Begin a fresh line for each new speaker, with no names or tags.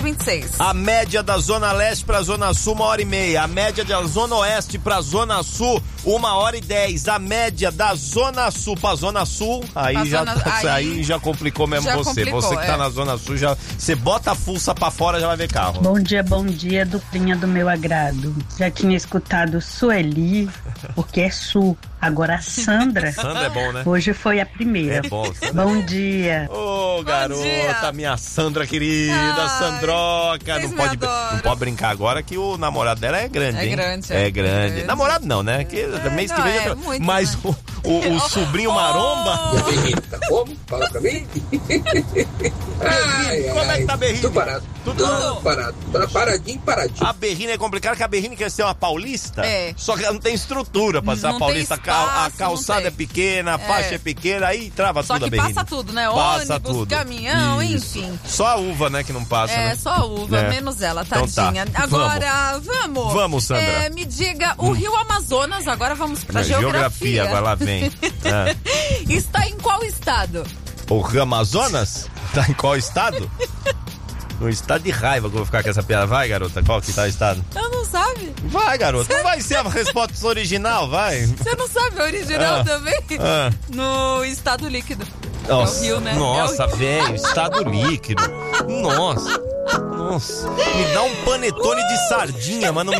26.
A média da Zona Leste pra Zona Sul, 1h30. A média da Zona Oeste pra Zona Sul, 1h10. A média da Zona Sul pra Zona Sul, aí já complicou mesmo
já
você.
Complicou,
você que tá na Zona Sul, já você bota a fuça pra fora, já vai ver carro.
Bom dia, duplinha do meu agrado. Já tinha escutado Sueli, porque é Su. Agora a Sandra.
Sandra é bom, né?
Hoje foi a primeira.
É bom. Sandra.
Bom dia.
Ô, garota,
dia.
Minha Sandra querida, Sandroca. Não pode brincar agora que o namorado dela é grande, hein? É grande. Namorado não, né? Que mês que vem mas o sobrinho maromba.
Tá como? Fala pra mim.
Como é que tá a Berrine?
Tudo parado. Tudo parado. Paradinho.
A Berrine é complicada, porque a Berrine quer ser uma paulista, só que ela não tem estrutura pra ser uma paulista. A calçada é pequena, a faixa é pequena, aí trava tudo a Berrine.
Só que passa tudo, né?
Passa
Ônibus,
tudo.
Caminhão,
Isso.
enfim.
Só a uva, né, que não passa, né?
Só a uva, menos ela, tadinha.
Então tá.
Agora, vamos.
Vamos, Sandra.
Me diga, o Rio Amazonas, agora vamos pra geografia.
Agora lá vem.
Está em qual estado?
O Rio Amazonas? Tá em qual estado? No estado de raiva que eu vou ficar com essa piada. Vai, garota, qual que tá o estado?
Eu não sabe.
Vai, garota, não vai ser a resposta original, vai.
Você não sabe a original também? No estado líquido.
Nossa,
é o Rio, né?
Nossa, velho, estado líquido. Nossa. Me dá um panetone de sardinha, mas não me